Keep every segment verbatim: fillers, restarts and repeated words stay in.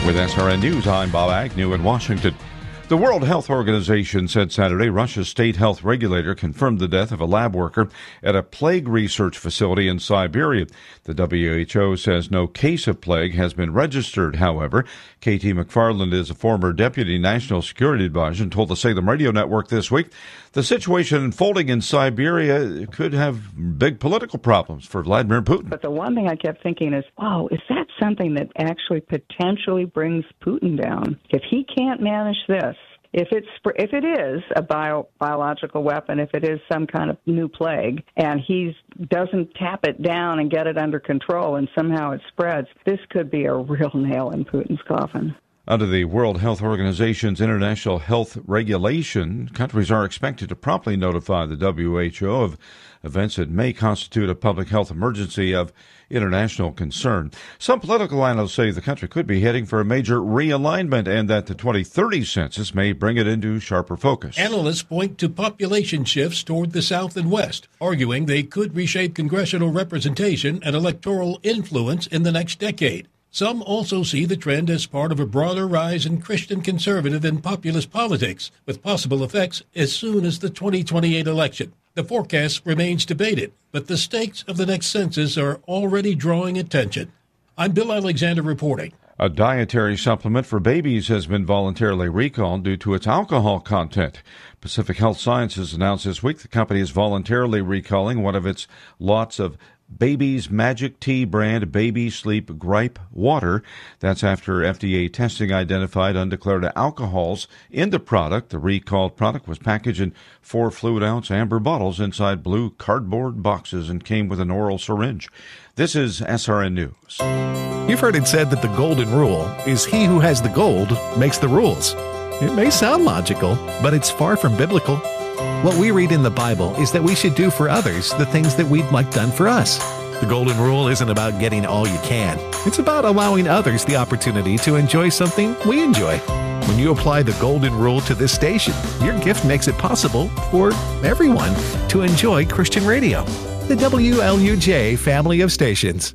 With S R N News, I'm Bob Agnew in Washington. The World Health Organization said Saturday Russia's state health regulator confirmed the death of a lab worker at a plague research facility in Siberia. The W H O says no case of plague has been registered. However, K T McFarland is a former deputy national security advisor and told the Salem Radio Network this week the situation unfolding in Siberia could have big political problems for Vladimir Putin. But the one thing I kept thinking is, wow, is that something that actually potentially brings Putin down? If he can't manage this, if it's if it is a bio, biological weapon, if it is some kind of new plague, and he doesn't tap it down and get it under control, and somehow it spreads, this could be a real nail in Putin's coffin. Under the World Health Organization's international health regulation, countries are expected to promptly notify the W H O of events that may constitute a public health emergency of international concern. Some political analysts say the country could be heading for a major realignment and that the twenty thirty census may bring it into sharper focus. Analysts point to population shifts toward the South and West, arguing they could reshape congressional representation and electoral influence in the next decade. Some also see the trend as part of a broader rise in Christian conservative and populist politics, with possible effects as soon as the twenty twenty-eight election. The forecast remains debated, but the stakes of the next census are already drawing attention. I'm Bill Alexander reporting. A dietary supplement for babies has been voluntarily recalled due to its alcohol content. Pacific Health Sciences announced this week the company is voluntarily recalling one of its lots of Baby's Magic Tea brand Baby Sleep Gripe Water. That's after F D A testing identified undeclared alcohols in the product. The recalled product was packaged in four fluid-ounce amber bottles inside blue cardboard boxes and came with an oral syringe. This is S R N News. You've heard it said that the golden rule is he who has the gold makes the rules. It may sound logical, but it's far from biblical. What we read in the Bible is that we should do for others the things that we'd like done for us. The golden rule isn't about getting all you can. It's about allowing others the opportunity to enjoy something we enjoy. When you apply the golden rule to this station, your gift makes it possible for everyone to enjoy Christian radio. The W L U J family of stations.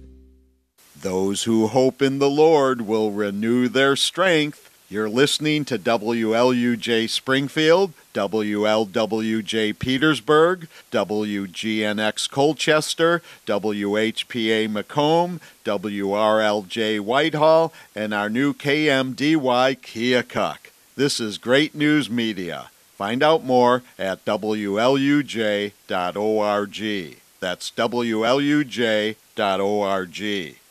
Those who hope in the Lord will renew their strength. You're listening to W L U J Springfield, W L W J Petersburg, W G N X Colchester, W H P A Macomb, W R L J Whitehall, and our new K M D Y Keokuk. This is Great News Media. Find out more at W L U J dot org. That's W L U J dot org.